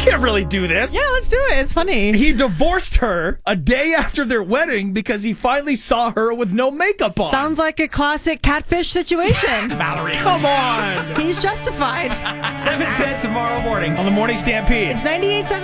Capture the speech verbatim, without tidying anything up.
can't really do this. Yeah, let's do it. It's funny. He divorced her a day after their wedding because he finally saw her with no makeup on. Sounds like a classic catfish situation. Valerie. Come on. He's justified. seven ten tomorrow morning. On the Morning Stampede. It's ninety-eight point seven